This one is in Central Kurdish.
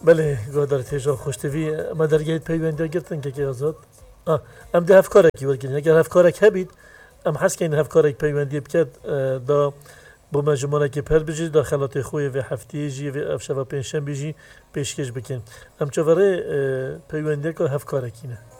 بله گودار تیجا خوشتوی ما درگیت پیوندی گرتن که آزاد ام ده هفکارکی ورگین اگر هفکارک هبید ام حس که این هفکارک پیوندی بکد دا با مجموعه که پر بجی داخلات خوی و هفته جی و افشا و پنجشنبه جی پیشکش بکن ام چواره پیوندی که هفکارکینه